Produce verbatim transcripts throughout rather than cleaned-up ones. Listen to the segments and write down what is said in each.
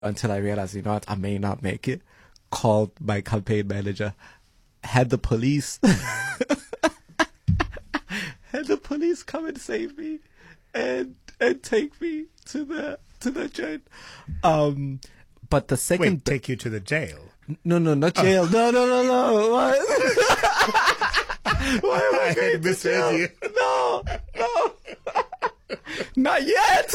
until I realized, you know what, I may not make it. Called my campaign manager, had the police, had the police come and save me, and and take me to the to the jail. Um, but the second Wait, take you to the jail? No, no, not jail. Oh. No, no, no, no. What? Why am I, I going to jail? You. No, no, not yet.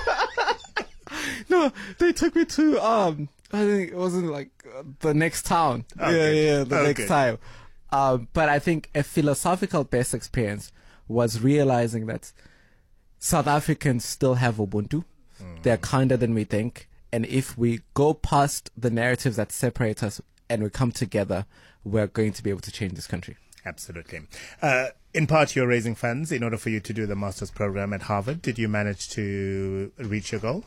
No, they took me to um. I think it wasn't like uh, the next town. Oh, yeah, good. yeah, the oh, next good. time. Um, but I think a philosophical best experience was realizing that South Africans still have Ubuntu. Mm. They're kinder than we think. And if we go past the narratives that separate us and we come together, we're going to be able to change this country. Absolutely. Uh, in part, you're raising funds in order for you to do the master's program at Harvard. Did you manage to reach your goal?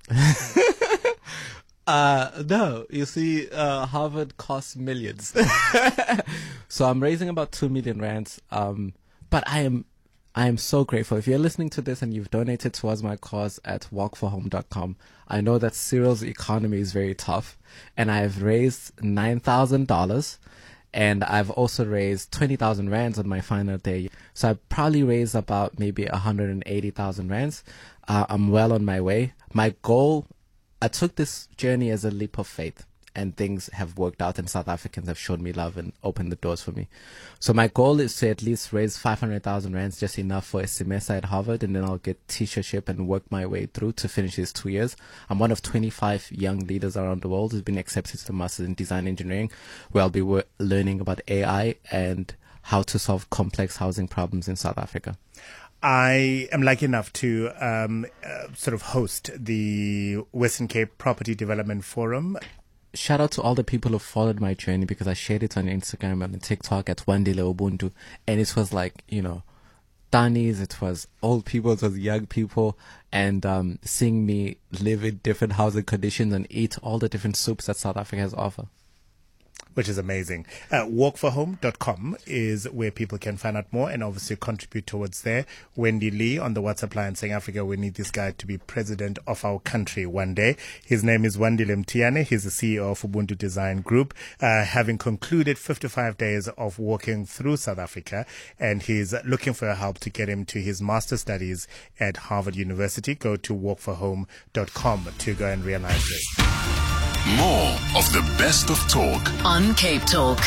Uh, no, you see, uh, Harvard costs millions. So I'm raising about two million rands. Um, but I am, I am so grateful. If you're listening to this and you've donated towards my cause at walk for home dot com, I know that Cyril's economy is very tough, and I've raised nine thousand dollars, and I've also raised twenty thousand rands on my final day. So I probably raised about maybe one hundred eighty thousand rands. Uh, I'm well on my way. My goal, I took this journey as a leap of faith, and things have worked out, and South Africans have shown me love and opened the doors for me. So my goal is to at least raise five hundred thousand rands, just enough for a semester at Harvard, and then I'll get teachership and work my way through to finish these two years. I'm one of twenty-five young leaders around the world who's been accepted to the Masters in Design Engineering, where I'll be wo- learning about A I and how to solve complex housing problems in South Africa. I am lucky enough to um, uh, sort of host the Western Cape Property Development Forum. Shout out to all the people who followed my journey, because I shared it on Instagram and TikTok at Wandile Ubuntu, and it was like, you know, Tanis, it was old people, it was young people, and um, seeing me live in different housing conditions and eat all the different soups that South Africa has to offer. Which is amazing. Uh, walk for home dot com is where people can find out more and obviously contribute towards there. Wendy Lee on the WhatsApp line saying, Africa, we need this guy to be president of our country one day. His name is Wandile Mtiane. He's the C E O of Ubuntu Design Group, uh, having concluded fifty-five days of walking through South Africa, and he's looking for your help to get him to his master's studies at Harvard University. Go to walk for home dot com to go and realize this. More of the best of talk on Cape Talk.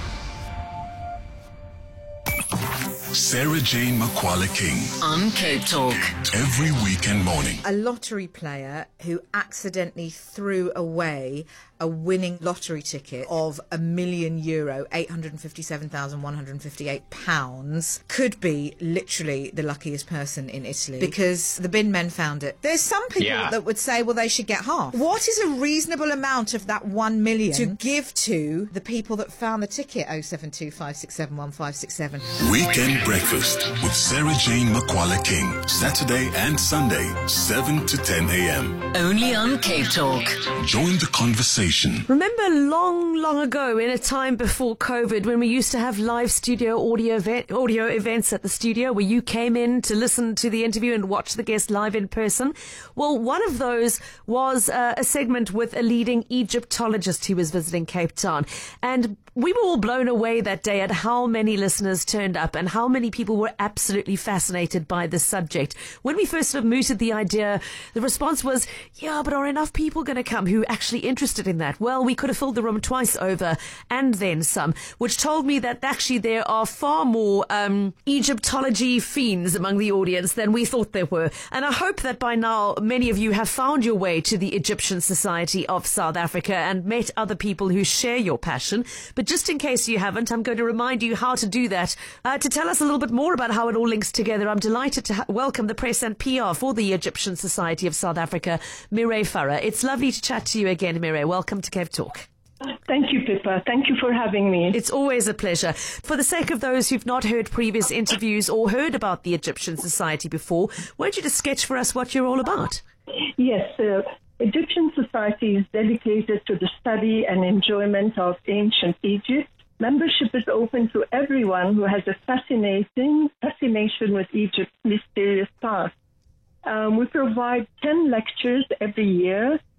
Sarah Jane Makwala King on Cape Talk. Every weekend morning. A lottery player who accidentally threw away a winning lottery ticket of a million euro, eight hundred fifty-seven thousand one hundred fifty-eight pounds, could be literally the luckiest person in Italy, because the bin men found it. There's some people yeah. that would say, well, they should get half. What is a reasonable amount of that one million to give to the people that found the ticket? oh seven two five six seven one five six seven. Weekend Breakfast with Sarah Jane Makwala King. Saturday and Sunday, seven to ten a.m. Only on Cape Talk. Join the conversation. Remember long, long ago, in a time before COVID, when we used to have live studio audio event, audio events at the studio where you came in to listen to the interview and watch the guest live in person? Well, one of those was uh, a segment with a leading Egyptologist who was visiting Cape Town. And we were all blown away that day at how many listeners turned up and how many people were absolutely fascinated by the subject. When we first sort of mooted the idea, the response was, yeah, but are enough people going to come who are actually interested in that? Well, we could have filled the room twice over and then some, which told me that actually there are far more um, Egyptology fiends among the audience than we thought there were. And I hope that by now many of you have found your way to the Egyptian Society of South Africa and met other people who share your passion. But just in case you haven't, I'm going to remind you how to do that. Uh, to tell us a little bit more about how it all links together, I'm delighted to ha- welcome the press and P R for the Egyptian Society of South Africa, Mireille Farah. It's lovely to chat to you again, Mireille. Welcome to Cape Talk. Thank you, Pippa. Thank you for having me. It's always a pleasure. For the sake of those who've not heard previous interviews or heard about the Egyptian Society before, won't you just sketch for us what you're all about? Yes, uh, Egyptian Society is dedicated to the study and enjoyment of ancient Egypt. Membership is open to everyone who has a fascinating fascination with Egypt's mysterious past. Um, we provide ten lectures every year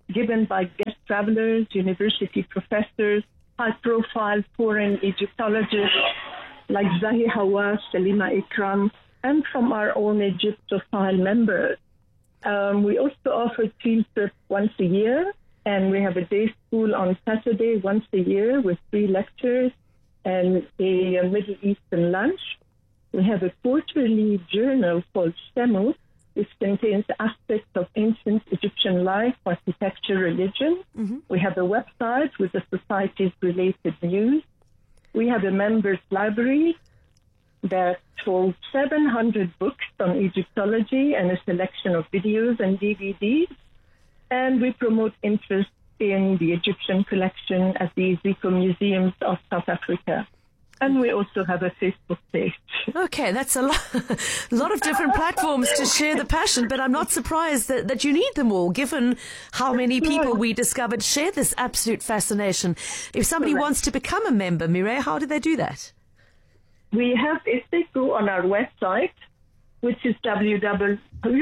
given by guest travelers, university professors, high-profile foreign Egyptologists like Zahi Hawass, Salima Ikram, and from our own Egyptophile members. Um, we also offer field trips once a year, and we have a day school on Saturday once a year with three lectures and a, a Middle Eastern lunch. We have a quarterly journal called Semu, which contains aspects of ancient Egyptian life, architecture, religion. Mm-hmm. We have a website with the society's related news. We have a members' library that holds seven hundred books on Egyptology and a selection of videos and D V Ds. And we promote interest in the Egyptian collection at the Ezeko Museums of South Africa. And we also have a Facebook page. Okay, that's a lot, a lot of different platforms to share the passion, but I'm not surprised that, that you need them all, given how many people we discovered share this absolute fascination. If somebody Correct. wants to become a member, Mireille, how do they do that? We have, if they go on our website, which is www,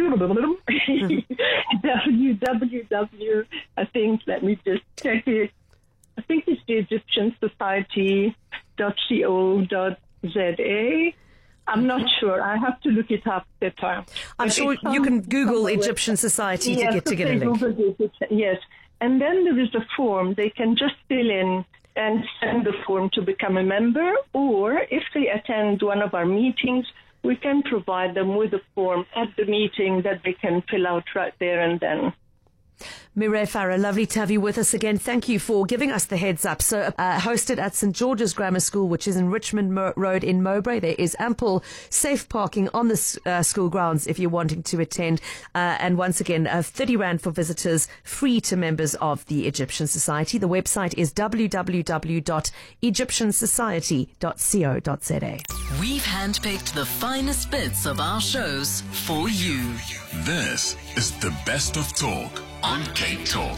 www, I think, let me just check it. I think it's the Egyptian Society dot co dot za. I'm not sure. I have to look it up that time. I'm But sure it's you on- can Google on the Egyptian website. Society to Yes, get to get a okay, link. Google the Egyptian- Yes. And then there is a form. They can just fill in and send the form to become a member, or if they attend one of our meetings, we can provide them with a form at the meeting that they can fill out right there and then. Mireille Farah, lovely to have you with us again. Thank you for giving us the heads up. So, uh, hosted at Saint George's Grammar School, which is in Richmond Mo- Road in Mowbray. There is ample safe parking on the uh, school grounds if you're wanting to attend. Uh, and once again, uh, thirty rand for visitors, free to members of the Egyptian Society. The website is w w w dot egyptian society dot co dot za. We've handpicked the finest bits of our shows for you. This is the best of talk on Cape Talk.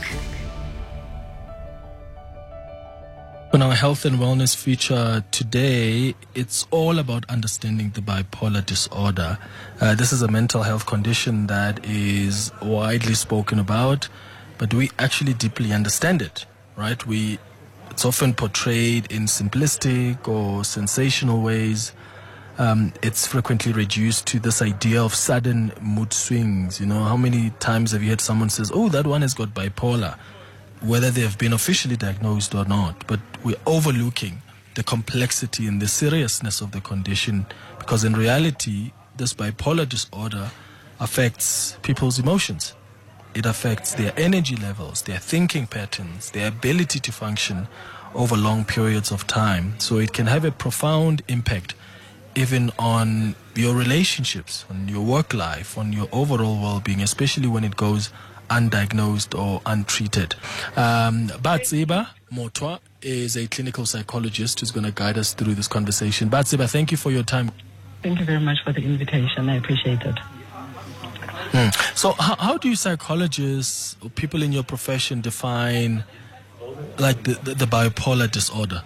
On our health and wellness feature today, it's all about understanding the bipolar disorder. Uh, this is a mental health condition that is widely spoken about, but do we actually deeply understand it, right? We, it's often portrayed in simplistic or sensational ways. Um, it's frequently reduced to this idea of sudden mood swings. You know, how many times have you heard someone says, oh, that one has got bipolar, whether they have been officially diagnosed or not. But we're overlooking the complexity and the seriousness of the condition, because in reality, this bipolar disorder affects people's emotions. It affects their energy levels, their thinking patterns, their ability to function over long periods of time. So it can have a profound impact even on your relationships, on your work life, on your overall well-being, especially when it goes undiagnosed or untreated. Um, Batsiba Motwa is a clinical psychologist who's going to guide us through this conversation. Batsiba, thank you for your time. Thank you very much for the invitation. I appreciate it. Hmm. So how, how do you psychologists or people in your profession define like the, the, the bipolar disorder?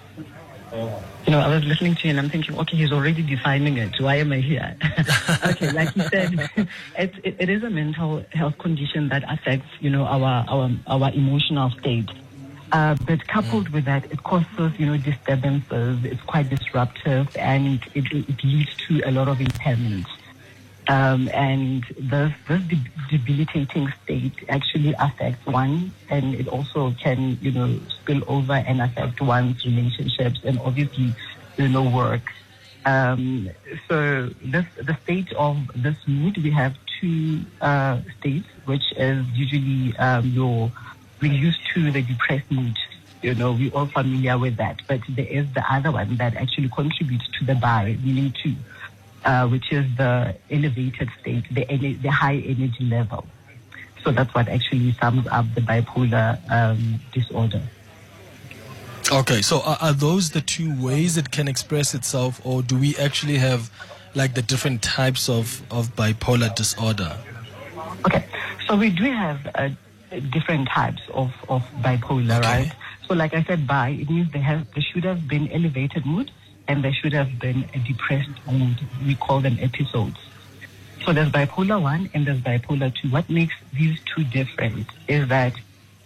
You know, I was listening to you and I'm thinking, okay, he's already defining it. Why am I here? Okay, like you said, it, it, it is a mental health condition that affects, you know, our our, our emotional state. Uh, but coupled with that, it causes, you know, disturbances. It's quite disruptive, and it, it leads to a lot of impairment. Um, and this, this de- debilitating state actually affects one, and it also can, you know, spill over and affect one's relationships and obviously, you know, work. Um, so this, the state of this mood, we have two uh, states, which is usually um, your, we're used to the depressed mood. You know, we're all familiar with that. But there is the other one that actually contributes to the bi, meaning two. Uh, which is the elevated state, the ener- the high energy level. So that's what actually sums up the bipolar um, disorder. Okay, so are, are those the two ways it can express itself, or do we actually have like the different types of, of bipolar disorder? Okay, so we do have uh, different types of, of bipolar, Okay. right? So like I said, bi, it means they have there should have been elevated mood, and there should have been a depressed mood. We call them episodes. So there's bipolar one and there's bipolar two. What makes these two different is that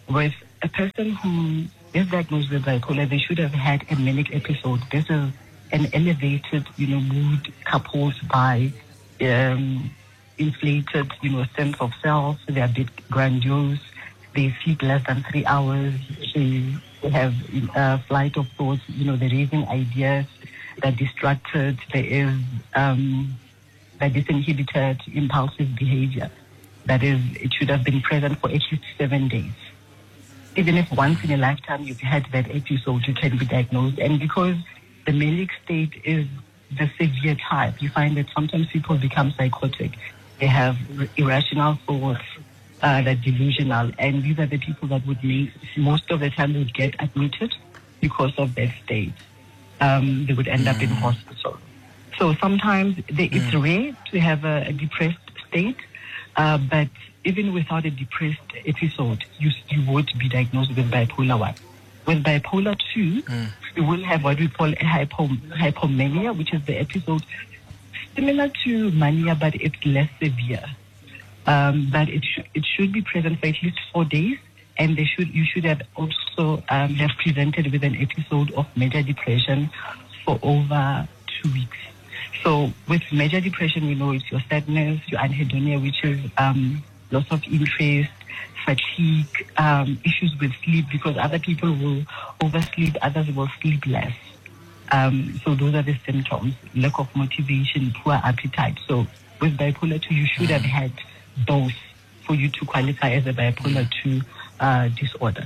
with a person who is diagnosed with bipolar, they should have had a manic episode. This is an elevated, you know, mood coupled by um, inflated, you know, sense of self. They are a bit grandiose. They sleep less than three hours. They, they have a flight of thoughts. You know, they're raising ideas. They're distracted. There is um, a disinhibited, impulsive behavior. That is, it should have been present for at least seven days. Even if once in a lifetime you've had that episode, you can be diagnosed. And because the manic state is the severe type, you find that sometimes people become psychotic. They have irrational thoughts, uh, they're delusional, and these are the people that would need, most of the time would get admitted because of that state. Um, they would end mm. up in hospital. So sometimes they, mm. it's rare to have a, a depressed state, uh, but even without a depressed episode, you, you would be diagnosed with bipolar one. With bipolar two, mm. you will have what we call a hypo, hypomania, which is the episode similar to mania, but it's less severe. Um, but it, sh- it should be present for at least four days, and they should you should have also um, have presented with an episode of major depression for over two weeks. So with major depression, you know, it's your sadness, your anhedonia, which is um, loss of interest, fatigue, um, issues with sleep, because other people will oversleep, others will sleep less. Um, so those are the symptoms: lack of motivation, poor appetite. So with bipolar two, you should have had both for you to qualify as a bipolar two uh, disorder.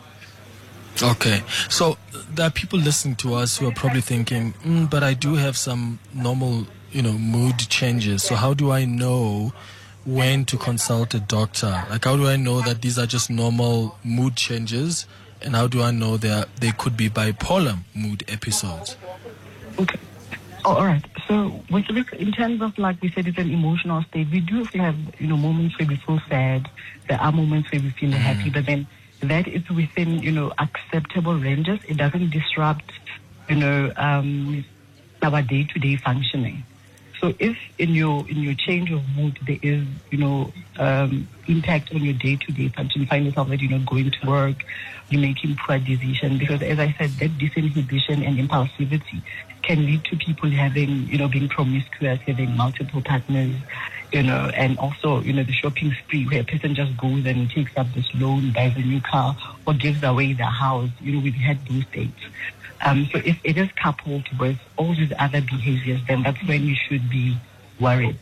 Okay, so there are people listening to us who are probably thinking, mm, but I do have some normal, you know, mood changes. So how do I know when to consult a doctor? Like, how do I know that these are just normal mood changes, and how do I know they they could be bipolar mood episodes? Okay. Oh, all right. So, with in terms of, like we said, it's an emotional state. We do have, you know, moments where we feel sad. There are moments where we feel mm. happy, but then that is within, you know, acceptable ranges. It doesn't disrupt, you know, um, our day-to-day functioning. So if in your in your change of mood there is, you know, um, impact on your day-to-day function, you find yourself that you're not going to work, you're making poor decisions, because as I said, that disinhibition and impulsivity can lead to people having, you know, being promiscuous, having multiple partners, you know, and also, you know, the shopping spree where a person just goes and takes up this loan, buys a new car, or gives away their house. You know, we've had those states. Um, so if it is coupled with all these other behaviors, then that's when you should be worried.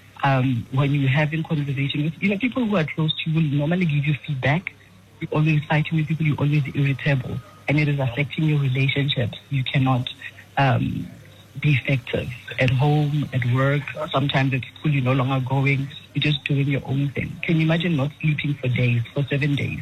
Um, when you're having conversation with, you know, people who are close to you will normally give you feedback. You're always fighting with people, you're always irritable, and it is affecting your relationships. You cannot um, be effective at home, at work. Sometimes at school, you're no longer going. You're just doing your own thing. Can you imagine not sleeping for days, for seven days?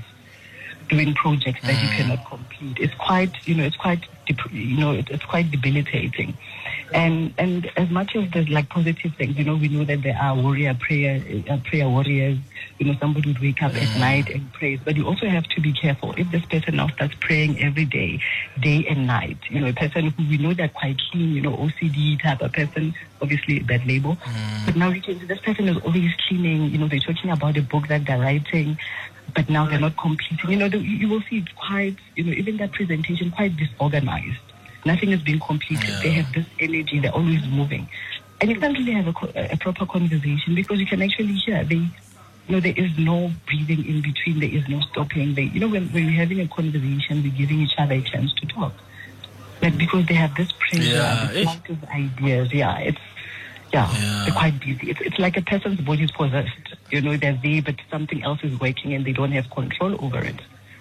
Doing projects that mm. you cannot complete. It's quite, you know, it's quite, you know, it, it's quite debilitating. And and as much as there's like positive things, you know, we know that there are warrior prayer, uh, prayer warriors. You know, somebody would wake up mm. at night and pray. But you also have to be careful. If this person now starts praying every day, day and night, you know, a person who we know they're quite clean, you know, O C D type of person, obviously bad label. Mm. But now we can see this person is always cleaning. You know, they're talking about a book that they're writing, but now they're not completing. You know, the, you will see it's quite, you know, even that presentation, quite disorganized. Nothing is being completed. Yeah. They have this energy. They're always moving. And you can't really have a, a proper conversation because you can actually hear. They, you know, there is no breathing in between. There is no stopping. They, you know, when, when we're having a conversation, we're giving each other a chance to talk. But because they have this pressure, yeah. this lack of ideas, yeah, it's, yeah, yeah, they're quite busy. It's, it's like a person's body is possessed. You know, they're there, but something else is working and they don't have control over it.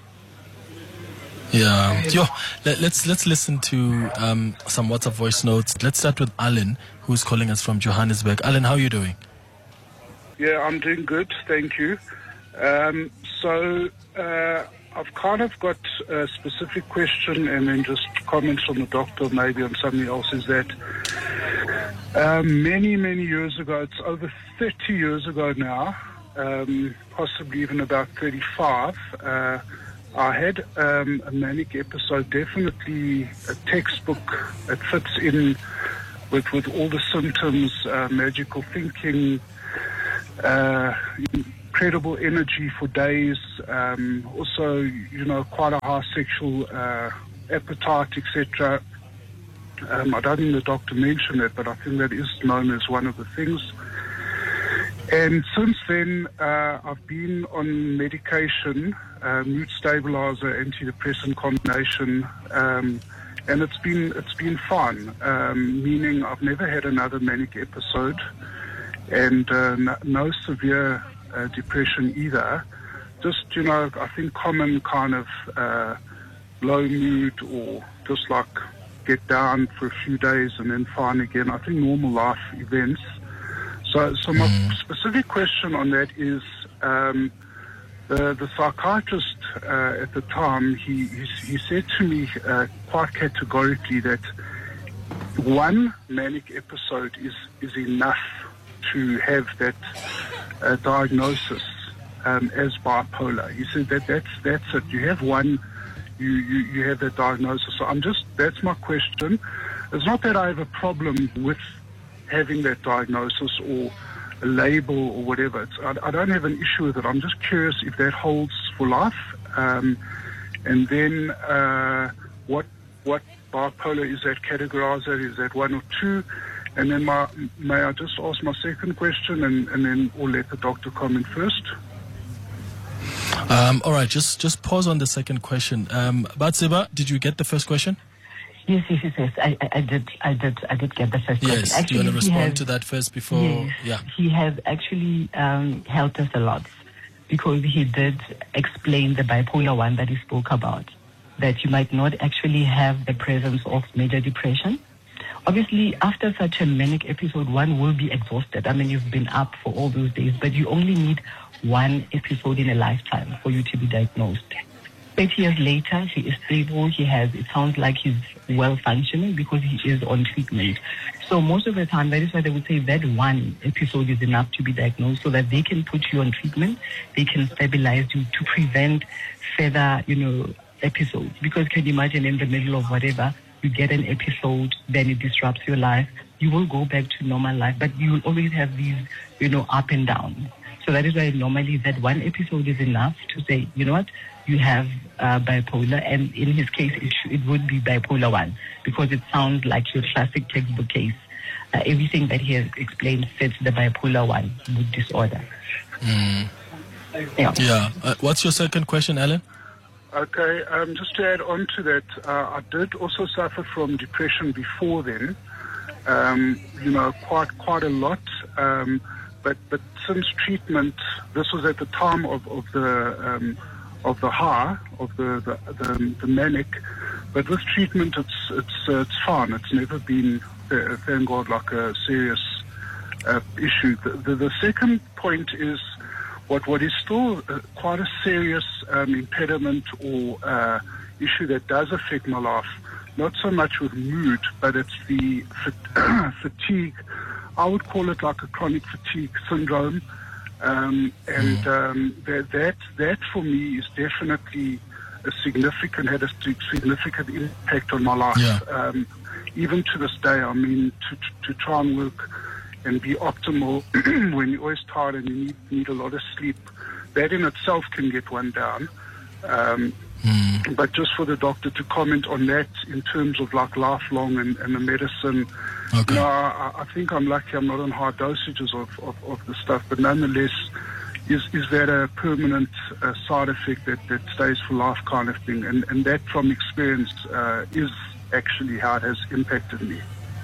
Yeah. Yo, let, let's let's listen to um, some WhatsApp voice notes. Let's start with Alan, who's calling us from Johannesburg. Alan, how are you doing? Yeah, I'm doing good, thank you. Um, so uh, I've kind of got a specific question and then just comments from the doctor, maybe on something else. Is that um, many, many years ago, it's over thirty years ago now, um, possibly even about thirty-five, uh, I had um, a manic episode, definitely a textbook. It fits in with, with all the symptoms, uh, magical thinking, uh, incredible energy for days. Um, also, you know, quite a high sexual uh, appetite, et cetera. Um, I don't think the doctor mentioned it, but I think that is known as one of the things. And since then, uh, I've been on medication, uh, mood stabilizer, antidepressant combination, um, and it's been it's been fine. Um, meaning, I've never had another manic episode, and uh, no, no severe uh, depression either. Just, you know, I think common kind of uh, low mood, or just like get down for a few days and then fine again. I think normal life events. So, so my mm. specific question on that is, um, the, the psychiatrist uh, at the time, he, he, he said to me uh, quite categorically that one manic episode is, is enough to have that uh, diagnosis um, as bipolar. He said that that's, that's it. You have one, you, you, you have that diagnosis. So I'm just, that's my question. It's not that I have a problem with having that diagnosis or a label or whatever. It's, I, I don't have an issue with it. I'm just curious if that holds for life. Um, and then uh, what what bipolar is that categorized as? Is that one or two? And then my, may I just ask my second question, and, and then we'll let the doctor comment first. Um, all right, just just pause on the second question. Um, Batsiba, did you get the first question? Yes, yes, yes, yes. I, I, I did, I did, I did get the first question. Yes. Actually, do you want to respond has, to that first before? Yes, yeah. He has actually um, helped us a lot, because he did explain the bipolar one that he spoke about, that you might not actually have the presence of major depression. Obviously, after such a manic episode, one will be exhausted. I mean, you've been up for all those days, but you only need one episode in a lifetime for you to be diagnosed. Eight years later, he is stable. He has, it sounds like he's well functioning because he is on treatment. So most of the time, that is why they would say that one episode is enough to be diagnosed, so that they can put you on treatment. They can stabilize you to prevent further, you know, episodes. Because can you imagine, in the middle of whatever, you get an episode, then it disrupts your life. You will go back to normal life, but you will always have these, you know, up and down. So that is why normally that one episode is enough to say, you know what, you have uh, bipolar, and in his case, it, sh- it would be bipolar one, because it sounds like your classic textbook case. Uh, everything that he has explained fits the bipolar one mood disorder. Mm. Yeah. Yeah. Uh, what's your second question, Alan? Okay, um, just to add on to that, uh, I did also suffer from depression before then. Um, you know, quite quite a lot. Um, but but since treatment, this was at the time of of the um, of the high, of the, the, the, the manic, but with treatment it's it's uh, it's fine. It's never been, uh, thank God, like a serious uh, issue. The, the, the second point is what what is still uh, quite a serious um, impediment or uh, issue that does affect my life. Not so much with mood, but it's the fatigue. I would call it like a chronic fatigue syndrome. Um, and um, that, that that for me is definitely a significant had a significant impact on my life. Yeah. Um, even to this day, I mean, to to try and work and be optimal when you're always tired and you need need a lot of sleep, that in itself can get one down. Um, mm. But just for the doctor to comment on that in terms of like lifelong and, and the medicine. Okay. No, I, I think I'm lucky I'm not on high dosages of, of, of the stuff, but nonetheless, is is that a permanent uh, side effect that, that stays for life kind of thing? And, and that, from experience, uh, is actually how it has impacted me.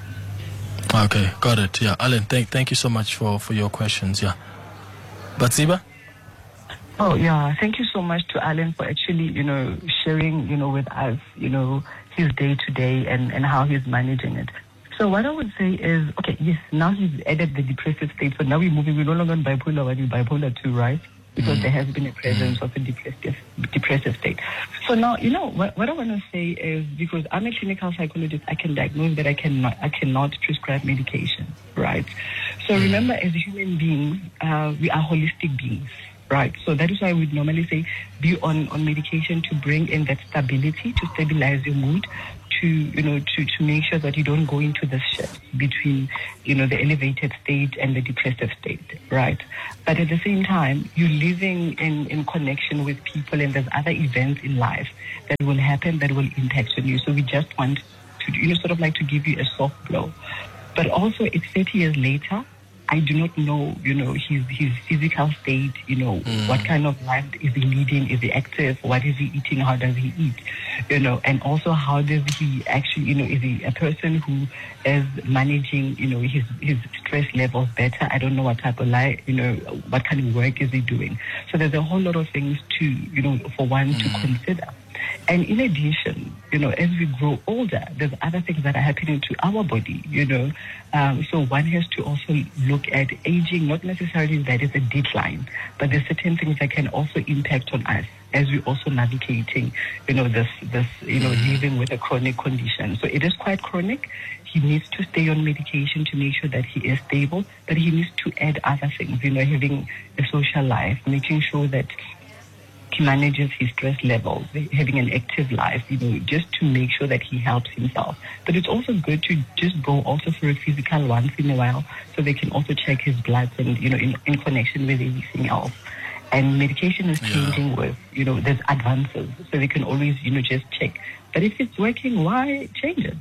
Okay, got it. Yeah, Alan, thank thank you so much for, for your questions. Yeah. Batsiba? Oh, yeah. Thank you so much to Alan for actually, you know, sharing, you know, with us, you know, his day-to-day and, and how he's managing it. So what I would say is, okay, yes, now he's added the depressive state, so now we're moving, we're no longer on bipolar one, we're bipolar two, right? Because mm. there has been a presence mm. of a depressive, depressive state. So now, you know, what, what I want to say is, because I'm a clinical psychologist, I can diagnose, but I cannot, I cannot prescribe medication, right? So mm. remember, as human beings, uh, we are holistic beings. Right. So that is why we normally say be on, on medication to bring in that stability, to stabilize your mood, to, you know, to, to make sure that you don't go into this shift between, you know, the elevated state and the depressive state, right? But at the same time, you're living in, in connection with people, and there's other events in life that will happen that will impact on you. So we just want to, you know, sort of like to give you a soft blow. But also, it's thirty years later. I do not know, you know, his his physical state, you know, mm. what kind of life is he leading? Is he active? What is he eating? How does he eat? You know, and also how does he actually, you know, is he a person who is managing, you know, his, his stress levels better? I don't know what type of life, you know, what kind of work is he doing? So there's a whole lot of things to, you know, for one mm. to consider. And in addition, you know, as we grow older, there's other things that are happening to our body, you know. Um, so one has to also look at aging, not necessarily that it's a decline, but there's certain things that can also impact on us as we're also navigating, you know, this, this, you know, living with a chronic condition. So it is quite chronic. He needs to stay on medication to make sure that he is stable, but he needs to add other things, you know, having a social life, making sure that he manages his stress levels, having an active life, you know, just to make sure that he helps himself. But it's also good to just go also for a physical once in a while, so they can also check his blood and, you know, in, in connection with everything else. And medication is changing yeah. with, you know, there's advances, so they can always, you know, just check. But if it's working, why change it?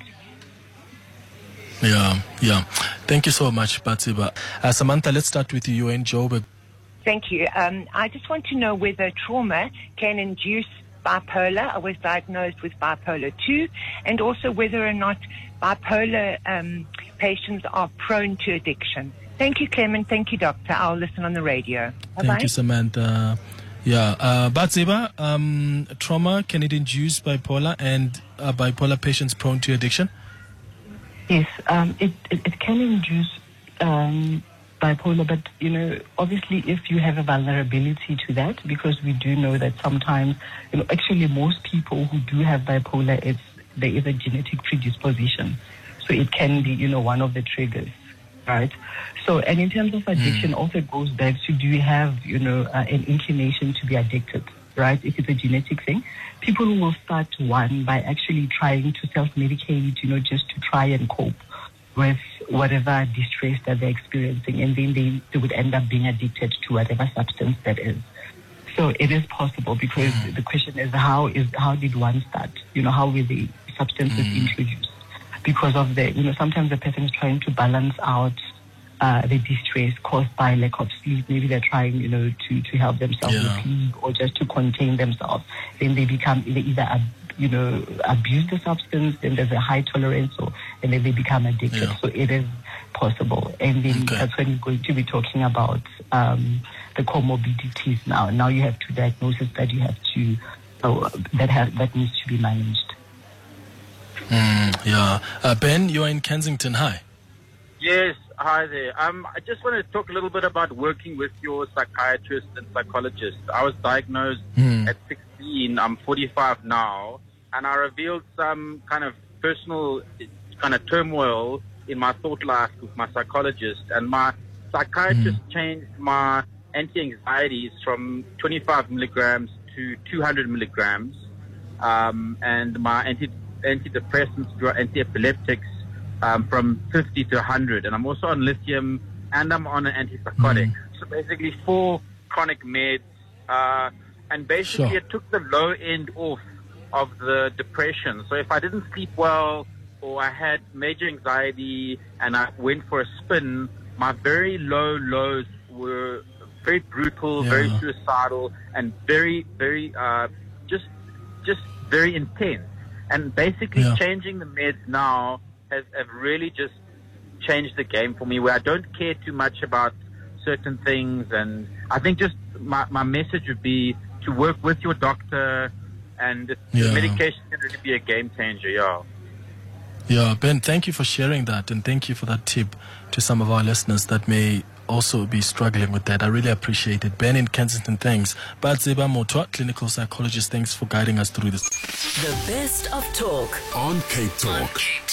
Yeah, yeah. Thank you so much, Batsiba. Uh, Samantha, let's start with you and Joburg. Thank you. Um, I just want to know whether trauma can induce bipolar. I was diagnosed with bipolar two, and also whether or not bipolar um, patients are prone to addiction. Thank you, Clement. Thank you, Doctor. I'll listen on the radio. Bye-bye. Thank you, Samantha. Yeah. Uh, Batsiba, um, trauma, can it induce bipolar, and are bipolar patients prone to addiction? Yes, um, it, it, it can induce um, bipolar, but, you know, obviously if you have a vulnerability to that, because we do know that sometimes, you know, actually most people who do have bipolar, it's, there is a genetic predisposition. So it can be, you know, one of the triggers, right? So, and in terms of addiction, mm. also goes back to, do you have, you know, uh, an inclination to be addicted, right? If it's a genetic thing, people will start one by actually trying to self-medicate, you know, just to try and cope with whatever distress that they're experiencing, and then they, they would end up being addicted to whatever substance that is. So it is possible, because mm. the question is, how is how did one start? You know, how were the substances mm. introduced? Because of the, you know, sometimes the person is trying to balance out uh, the distress caused by lack of sleep. Maybe they're trying, you know, to, to help themselves yeah. sleep, or just to contain themselves. Then they become they either you know, abuse the substance, then there's a high tolerance, or and then they become addicted. Yeah. So it is possible. And then okay. that's when you're going to be talking about um, the comorbidities now. Now you have two diagnoses that you have to, uh, that have, that needs to be managed. Mm, yeah. Uh, Ben, you're in Kensington. Hi. Yes, hi there. Um, I just want to talk a little bit about working with your psychiatrist and psychologist. I was diagnosed mm. at sixteen. I'm forty-five now, and I revealed some kind of personal kind of turmoil in my thought life with my psychologist, and my psychiatrist mm. changed my anti-anxieties from twenty-five milligrams to two hundred milligrams, um, and my anti antidepressants, anti-epileptics, Um, from fifty to one hundred, and I'm also on lithium, and I'm on an antipsychotic. Mm. So basically four chronic meds, uh, and basically sure. it took the low end off of the depression. So if I didn't sleep well, or I had major anxiety and I went for a spin, my very low lows were very brutal, yeah. very suicidal, and very, very, uh, just, just very intense. And basically yeah. changing the meds now Has, have really just changed the game for me, where I don't care too much about certain things. And I think just my, my message would be to work with your doctor, and it, yeah. the medication can really be a game changer. Yeah. Yeah, Ben, thank you for sharing that, and thank you for that tip to some of our listeners that may also be struggling with that. I really appreciate it. Ben in Kensington, thanks. Batsiba Motwa, clinical psychologist, thanks for guiding us through this. The best of talk on Cape Talk.